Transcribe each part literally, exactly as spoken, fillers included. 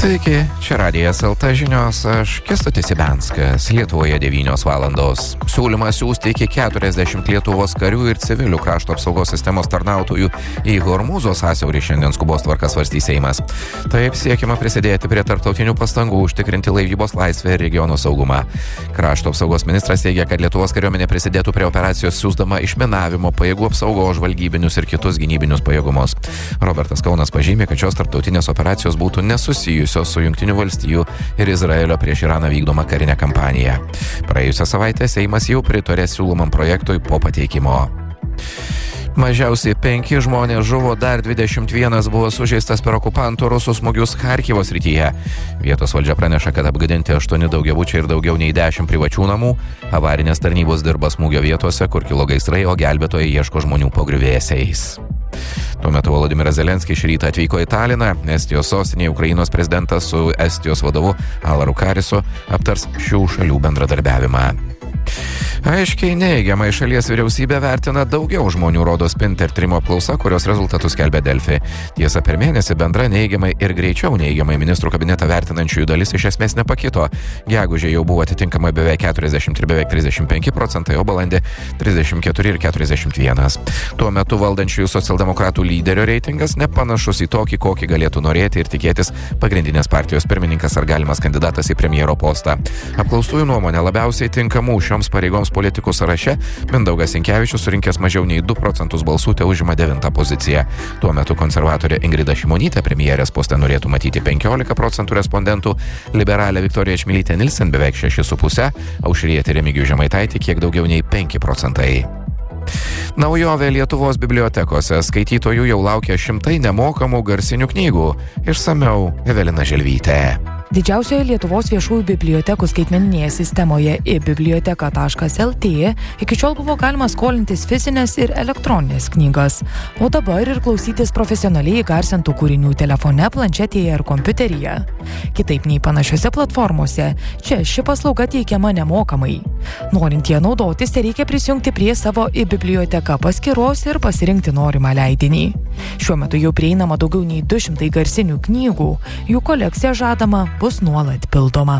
Sveiki, čia Radijas L T žinios, aš Kęstutis Ibenskas. Lietuvoje devynios valandos. Siūlymas siųsti iki keturiasdešimt Lietuvos karių ir civilių krašto apsaugos sistemos tarnautojų į Hormūzo sąsiaurį šiandien skubos tvarka svarstys Seimas. Taip siekiama prisidėti prie tarptautinių pastangų užtikrinti laivybos laisvę ir regiono saugumą. Krašto apsaugos ministras teigia, kad Lietuvos kariuomenė prisidėtų prie operacijos siųsdama išminavimo pajėgų apsaugos, žvalgybinius ir kitus gynybinius pajėgumus. Robertas Kaunas pažymė, kad šios tarptautinės operacijos būtų nesusijusios su Jungtinių valstijų ir Izraelio prieš Iraną vykdoma karinė kampanija. Praėjusią savaitę Seimas jau pritarė siūlomam projektui po pateikimo. Mažiausiai penki žmonės žuvo, dar dvidešimt vienas buvo sužeistas per okupantų rusų smūgius Charkivo srityje. Vietos valdžia praneša, kad apgadinti aštuoni daugiabučiai ir daugiau nei dešimt privačių namų. Avarinės tarnybos dirba smūgio vietose, kur kilo gaisrai, o gelbėtojai ieško žmonių po griuvėsiais. Tuo metu Volodymyras Zelenskis šį rytą atvyko į Taliną. Estijos sostinėje Ukrainos prezidentas su Estijos vadovu Alaru Karisu aptars šių šalių bendradarbiavimą. Aiškiai neigiamai šalies vyriausybė vertina daugiau žmonių, rodo Spinter tyrimo apklausa, kurios rezultatus skelbia Delfi. Tiesa, per mėnesį bendra neigiamai ir greičiau neigiamai ministrų kabinetą vertinančiųjų dalis iš esmės nepakito. Gegužė jau buvo atitinkamai beveik keturiasdešimt ir beveik trisdešimt penki procentai, o balandį trisdešimt keturi ir keturiasdešimt vienas. Tuo metu valdančiųjų socialdemokratų lyderio reitingas nepanašus į tokį, kokį galėtų norėti ir tikėtis pagrindinės partijos pirmininkas ar galimas kandidatas į premjero postą. Apklaustųjų nuomonė labiausiai tinkamų šioms pareigoms politikų sąraše Mindaugas Sinkevičius surinkęs mažiau nei du procentus balsų te užima devintą poziciją. Tuo metu konservatorė Ingrida Šimonytė premjerės poste norėtų matyti penkiolika procentų respondentų, liberalė Viktorija Čmilytė Nilsen beveik šeši su puse, aušrietį Remigijų Žemaitaitį kiek daugiau nei penki procentai. Naujovė Lietuvos bibliotekose. Skaitytojų jau laukia šimtai nemokamų garsinių knygų. Išsamiau Evelina Želvytė. Didžiausioje Lietuvos viešųjų bibliotekų skaitmeninėje sistemoje i-biblioteka taškas el tė iki šiol buvo galima skolintis fizinės ir elektroninės knygas, o dabar ir klausytis profesionaliai įgarsintų kūrinių telefone, planšetėje ar kompiuteryje. Kitaip nei panašiose platformose, čia ši paslauga teikiama nemokamai. Norint ją naudotis, tai reikia prisijungti prie savo i-biblioteka paskyros ir pasirinkti norimą leidinį. Šiuo metu jau prieinama daugiau nei du šimtai garsinių knygų, jų kolekcija žadama bus nuolat pildoma.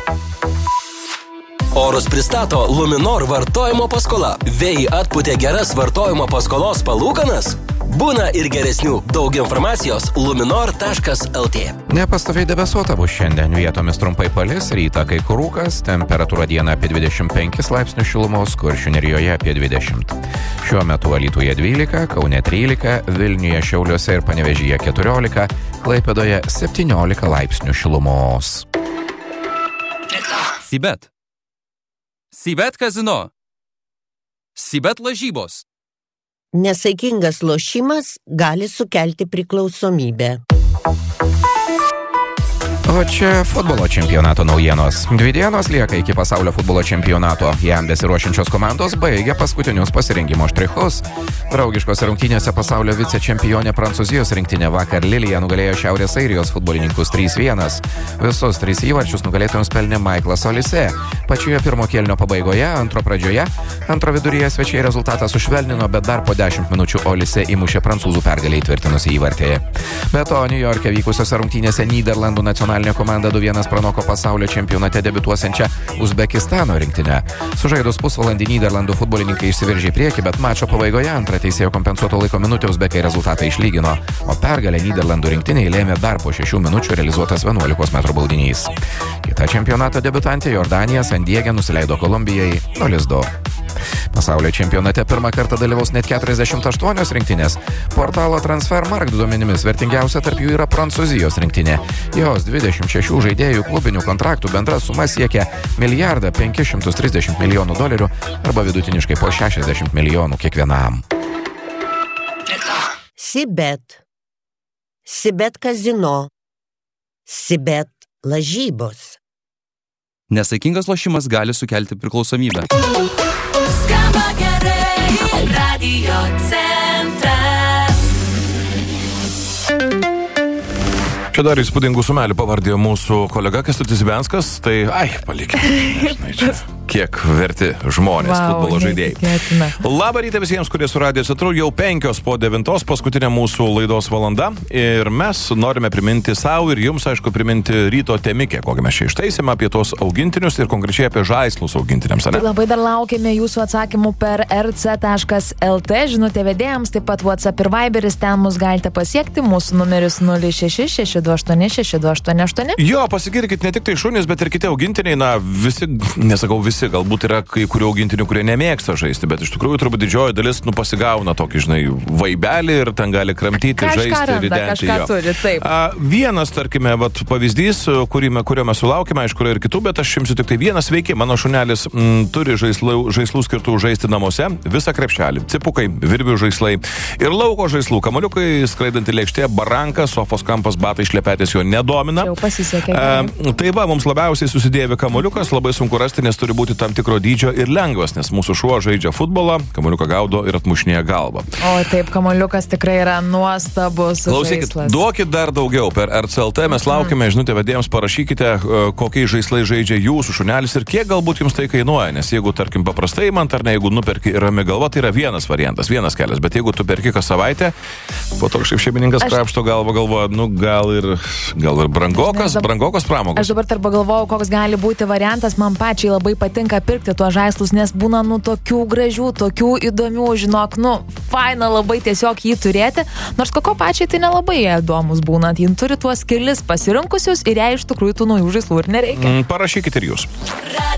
Orus pristato Luminor vartojimo paskola. Vėjai atpūtė geras vartojimo paskolos palūkanas? Būna ir geresnių. Daug informacijos luminor taškas el tė. Nepastoviai debesuota bus šiandien, vietomis trumpai palis, rytą kai kur rūkas, temperatūra dieną apie dvidešimt penkis laipsnius šilumos, Kuršių nerijoje apie dvidešimt. Šiuo metu Alytuje dvylika, Kaune trylika, Vilniuje, Šiauliuose ir Panevėžyje keturiolika, Klaipėdoje septyniolika laipsnių šilumos. Sibet. Sibet kazino. Sibet lažybos. Nesaikingas lošimas gali sukelti priklausomybę. O čia futbolo čempionato naujienos. Dvi dienos lieka iki pasaulio futbolo čempionato. Jam besiruošiančios komandos baigia paskutinius pasirengimo štrichus. Draugiškose rungtynėse pasaulio vicečempionė Prancūzijos rinktinė vakar Lilyje nugalėjo Šiaurės Airijos futbolininkus trys vienas. Visus tris įvarčius nugalėtojams pelnė Maiklas Olise. Pačioje pirmo kėlinio pabaigoje, antro pradžioje, antro viduryje svečiai rezultatą sušvelnino, bet dar po dešimt minučių Olise įmušė prancūzų pergalę įtvirtinusi įvartį. Be to, Niujorke vykusiose rungtynėse Nyderlandų nacionalinė komanda du vienas pranoko pasaulio čempionate debiutuosiančią Uzbekistano rinktinę. Sužaidus pusvalandį Nyderlandų futbolininkai išsiveržė į priekį, bet mačo pabaigoje antrą teisėjo kompensuoto laiko minutę uzbekai rezultatą išlygino, o pergalę Nyderlandų rinktiniai lėmė dar po šešių minučių realizuotas vienuolikos metrų baudinys. Kita čempionato debiutantė Jordanija San Diege nusileido Kolumbijai nulis du. Pasaulio čempionate pirmą kartą dalyvaus net keturiasdešimt aštuonios rinktinės. Portalo Transfermarkt duomenimis vertingiausia tarp jų yra Prancūzijos rinktinė. Jos dvidešimt šešių žaidėjų klubinių kontraktų bendra suma siekia milijardą penkis šimtus trisdešimt milijonų dolerių arba vidutiniškai po šešiasdešimt milijonų kiekvienam. Sibet. Sibet kazino. Sibet lažybos. Nesaikingas lošimas gali sukelti priklausomybę. Skamba gerai, Radio centras. Čia dar įspūdingų sumelių pavardėjo mūsų kolega Kęstutis Ibenskas, tai ai, palikime. Nežinai, čia. kiek verti žmonės, Vau, futbolo žaidėjai. neįtikėtina. Labą rytą visiems, kurie su Radio Centru, jau penkios po devintos, paskutinė mūsų laidos valanda. Ir mes norime priminti savo ir jums, aišku, priminti ryto temikę, kokį mes čia ištaisėme apie tos augintinius ir konkrečiai apie žaislus augintiniams. Tai labai dar laukiame jūsų atsakymų per r c taškas l t, žinutė vedėjams, taip pat WhatsApp ir Viberis, ten mus galite pasiekti, mūsų numeris nulis šeši šeši du aštuoni šeši du aštuoni aštuoni. Jo, pasigirkit, ne tik tai šunys, bet ir kiti augintiniai, na, visi, nesakau visi, galbūt yra kai kurių augintinių, kurie nemėgsta žaisti, bet iš tikrųjų turbūt didžioji dalis, nu, pasigauna tokį, žinai, vaibelį ir ten gali kramtyti, Kažką žaisti, randa, ridenti. kažką jo. turi, taip. A, vienas, tarkime, vat, pavyzdys, kurį, kurio mes sulaukime, aišku, yra ir kitų, bet aš jums tik tai vienas veiki. Mano šunelis m, turi žaislų, žaislų skirtų žaisti namuose, visą krepšelį, cipukai, virvių žaislai ir lauko žaislų, kamaliukai, skraidanti lėkštė, baranka, sofos kampas, batai, šlepetės jo nedomina. Jau pasisekė. A, tai va, mums labiausiai susidėvi kamaliukas, labai sunku rasti, nes turi būti tam tikro dydžio ir lengvas, nes mūsų šuo žaidžia futbolą, kamaliuką gaudo ir atmušinėja galvą. O taip, kamaliukas tikrai yra nuostabus Klausykit, žaislas. duokit dar daugiau per R C L T, mes laukime, žinutė vedėjams, parašykite, kokiais žaislai žaidžia jūsų šunelis ir kiek galbūt jums tai kainuoja, nes jeigu, tarkim, paprastai man, ar ne, jeigu nuperki ir rami galva, tai yra vienas variantas, vienas kelias, bet jeigu tu perki kas savaitę, po to kažkaip šeimininkas Aš... krapšto galvą, galvoja, nu gal ir, gal ir brangokas, Dab... brangokos pramogos. Aš dabar tarp galvojau, koks gali būti variantas, man pačiai labai patinka pirkti tuos žaislus, nes būna, nu, tokių gražių, tokių įdomių, žinok, nu, faina labai tiesiog jį turėti, nors koko pačiai tai nelabai įdomus būna, jin turi tuos kelis pasirinkusius ir jai iš tikrųjų tų naujų žaislų ir nereikia. Mm, parašykit ir jūs.